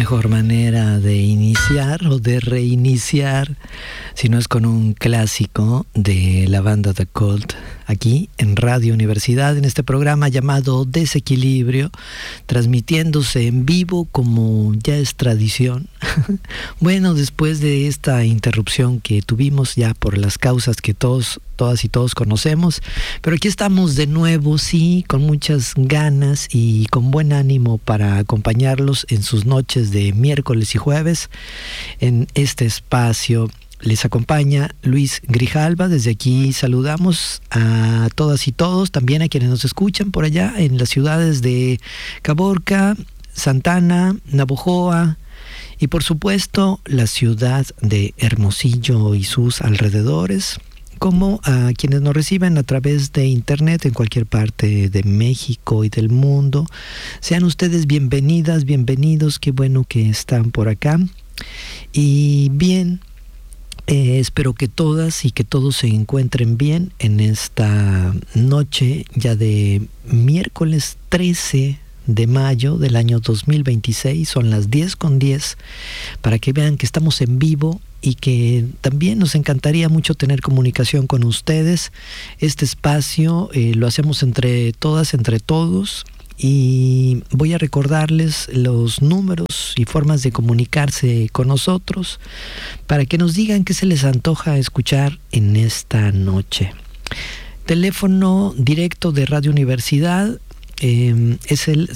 mejor manera de iniciar o de reiniciar si no es con un clásico de la banda The Cult, aquí en Radio Universidad, en este programa llamado Desequilibrio, transmitiéndose en vivo como ya es tradición. Bueno, después de esta interrupción que tuvimos ya por las causas que todas y todos conocemos, pero aquí estamos de nuevo, sí, con muchas ganas y con buen ánimo para acompañarlos en sus noches de miércoles y jueves en este espacio. Les acompaña Luis Grijalva. Desde aquí saludamos a todas y todos, también a quienes nos escuchan por allá en las ciudades de Caborca, Santana, Navojoa y por supuesto la ciudad de Hermosillo y sus alrededores, como a quienes nos reciben a través de internet en cualquier parte de México y del mundo. Sean ustedes bienvenidas, bienvenidos, qué bueno que están por acá. Y bien, espero que todas y que todos se encuentren bien en esta noche ya de miércoles 13 de mayo del año 2026. Son las 10:10, para que vean que estamos en vivo y que también nos encantaría mucho tener comunicación con ustedes. Este espacio lo hacemos entre todas, entre todos. Y voy a recordarles los números y formas de comunicarse con nosotros para que nos digan qué se les antoja escuchar en esta noche. Teléfono directo de Radio Universidad es el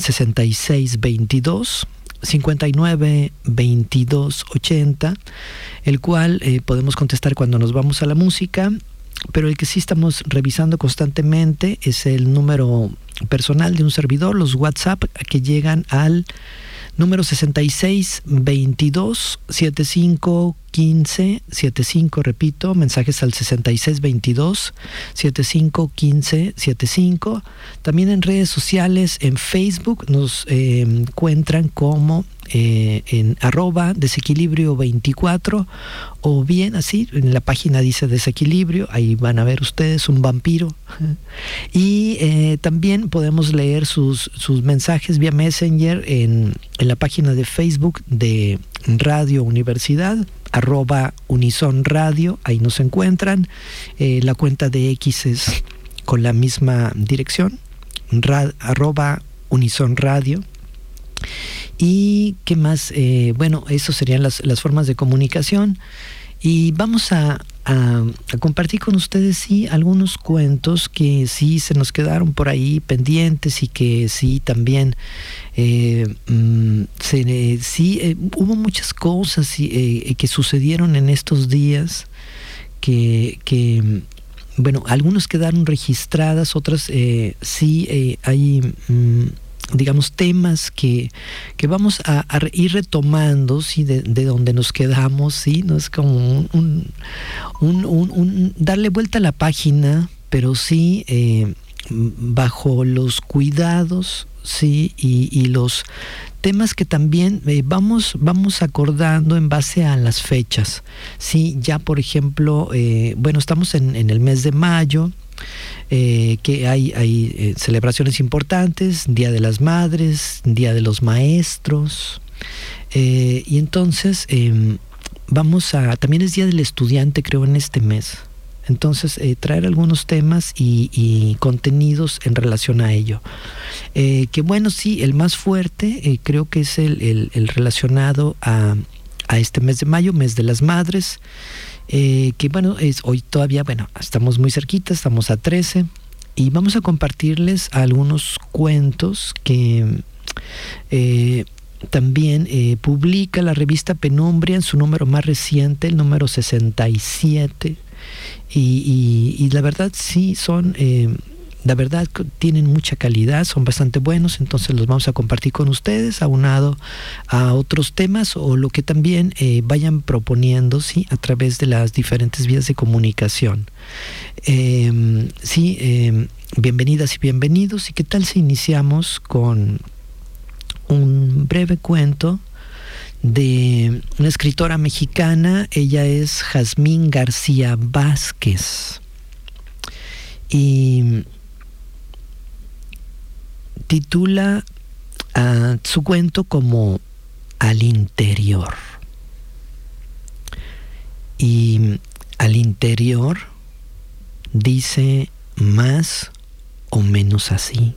6622-592280, el cual podemos contestar cuando nos vamos a la música, pero el que sí estamos revisando constantemente es el número personal de un servidor, los WhatsApp que llegan al número 6622-751575, repito, mensajes al 6622-751575. También en redes sociales, en Facebook nos encuentran como en @desequilibrio24, o bien así, en la página dice Desequilibrio, ahí van a ver ustedes un vampiro. Y también podemos leer sus mensajes vía Messenger en la página de Facebook de Radio Universidad, @UnisonRadio, ahí nos encuentran. La cuenta de X es con la misma dirección, @UnisonRadio. ¿Y qué más? Bueno, eso serían las formas de comunicación. Y vamos a compartir con ustedes, sí, algunos cuentos que sí se nos quedaron por ahí pendientes y que sí también hubo muchas cosas que sucedieron en estos días que bueno, algunos quedaron registradas, otras sí hay digamos temas que vamos a ir retomando, ¿sí? de donde nos quedamos, ¿sí? No es como un darle vuelta a la página, pero sí bajo los cuidados, ¿sí? y los temas que también vamos acordando en base a las fechas, ¿sí? Ya por ejemplo, bueno, estamos en el mes de mayo, que hay celebraciones importantes, Día de las Madres, Día de los Maestros, y entonces también es Día del Estudiante, creo, en este mes. Entonces traer algunos temas y contenidos en relación a ello, que bueno, sí, el más fuerte creo que es el relacionado a este mes de mayo, mes de las Madres, que bueno, es hoy todavía, bueno, estamos muy cerquita, estamos a 13, y vamos a compartirles algunos cuentos que también publica la revista Penumbria en su número más reciente, el número 67, y la verdad sí son... la verdad tienen mucha calidad, son bastante buenos, entonces los vamos a compartir con ustedes, aunado a otros temas o lo que también vayan proponiendo, ¿sí? A través de las diferentes vías de comunicación. Bienvenidas y bienvenidos. ¿Y qué tal si iniciamos con un breve cuento de una escritora mexicana? Ella es Jazmín García Vázquez y titula su cuento como al interior. Y al interior dice más o menos así: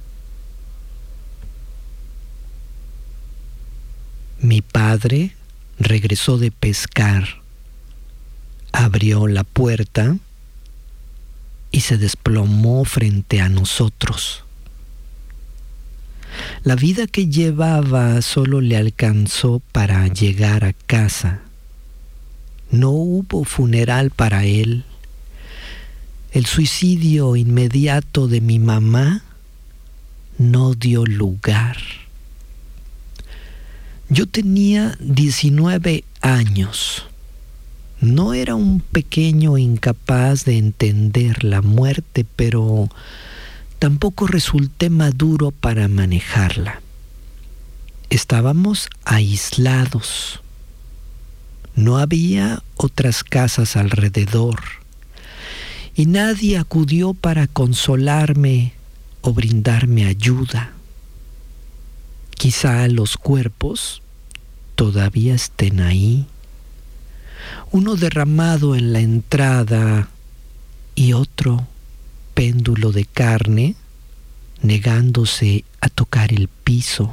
mi padre regresó de pescar, abrió la puerta y se desplomó frente a nosotros. La vida que llevaba solo le alcanzó para llegar a casa. No hubo funeral para él. El suicidio inmediato de mi mamá no dio lugar. Yo tenía 19 años. No era un pequeño incapaz de entender la muerte, pero tampoco resulté maduro para manejarla. Estábamos aislados. No había otras casas alrededor y nadie acudió para consolarme o brindarme ayuda. Quizá los cuerpos todavía estén ahí, uno derramado en la entrada y otro péndulo de carne negándose a tocar el piso.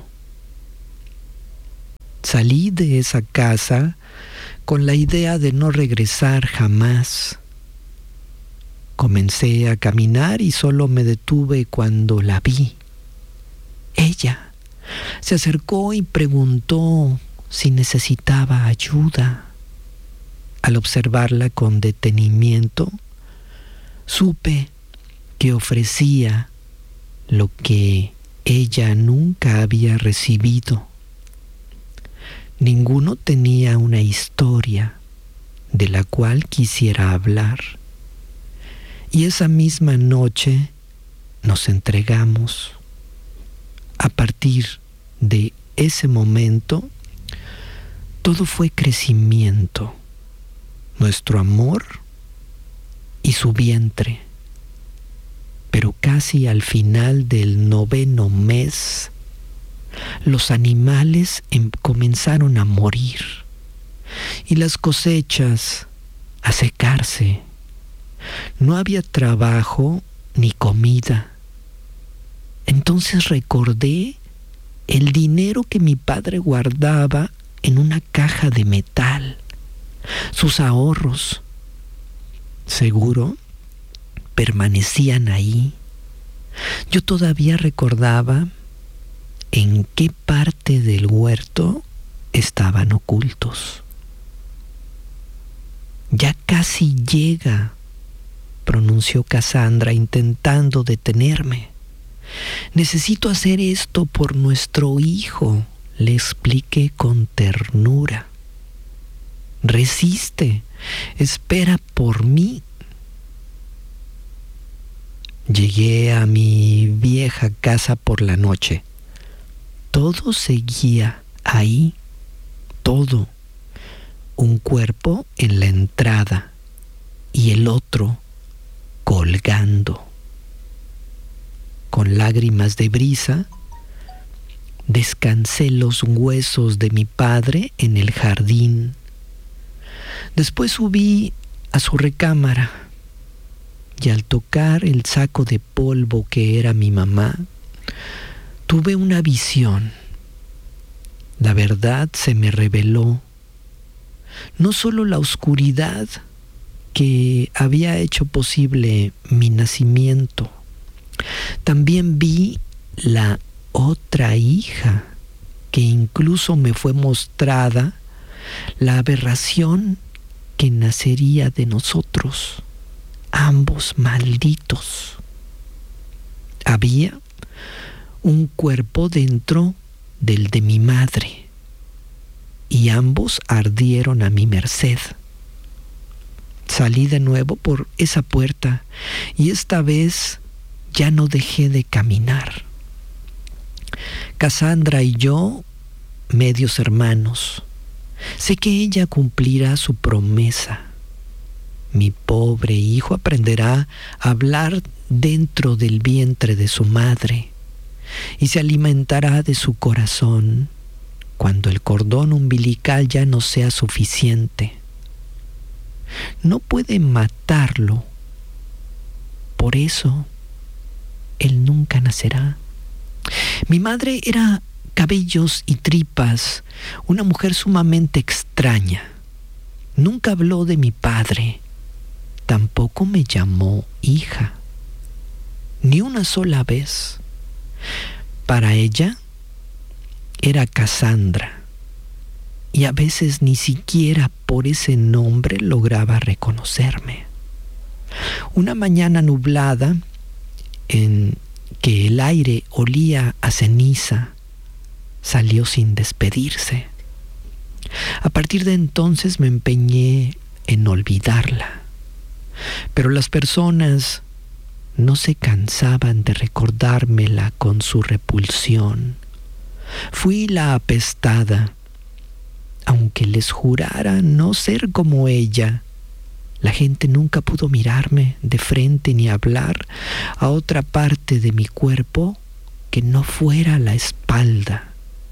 Salí de esa casa con la idea de no regresar jamás. Comencé a caminar y solo me detuve cuando la vi. Ella se acercó y preguntó si necesitaba ayuda. Al observarla con detenimiento, supe que ofrecía lo que ella nunca había recibido. Ninguno tenía una historia de la cual quisiera hablar. Y esa misma noche nos entregamos. A partir de ese momento, todo fue crecimiento. Nuestro amor y su vientre. Pero casi al final del 9º mes, los animales comenzaron a morir y las cosechas a secarse. No había trabajo ni comida. Entonces recordé el dinero que mi padre guardaba en una caja de metal, sus ahorros. Seguro permanecían ahí. Yo todavía recordaba en qué parte del huerto estaban ocultos. Ya casi llega, pronunció Cassandra intentando detenerme. Necesito hacer esto por nuestro hijo, le expliqué con ternura. Resiste, espera por mí. Llegué a mi vieja casa por la noche. Todo seguía ahí, todo. Un cuerpo en la entrada y el otro colgando. Con lágrimas de brisa, descansé los huesos de mi padre en el jardín. Después subí a su recámara y al tocar el saco de polvo que era mi mamá, tuve una visión. La verdad se me reveló. No solo la oscuridad que había hecho posible mi nacimiento, también vi la otra hija que incluso me fue mostrada, la aberración que nacería de nosotros, ambos malditos. Había un cuerpo dentro del de mi madre y ambos ardieron a mi merced. Salí de nuevo por esa puerta y esta vez ya no dejé de caminar. Cassandra y yo, medios hermanos. Sé que ella cumplirá su promesa. Mi pobre hijo aprenderá a hablar dentro del vientre de su madre y se alimentará de su corazón cuando el cordón umbilical ya no sea suficiente. No puede matarlo. Por eso, él nunca nacerá. Mi madre era cabellos y tripas, una mujer sumamente extraña. Nunca habló de mi padre, tampoco me llamó hija, ni una sola vez. Para ella era Cassandra, y a veces ni siquiera por ese nombre lograba reconocerme. Una mañana nublada, en que el aire olía a ceniza, salió sin despedirse. A partir de entonces me empeñé en olvidarla, pero las personas no se cansaban de recordármela con su repulsión. Fui la apestada, aunque les jurara no ser como ella. La gente nunca pudo mirarme de frente ni hablar a otra parte de mi cuerpo que no fuera la espalda.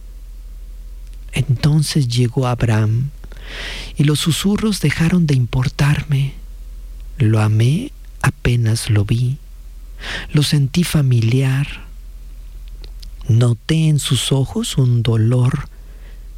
Entonces llegó Abraham y los susurros dejaron de importarme. Lo amé apenas lo vi. Lo sentí familiar. Noté en sus ojos un dolor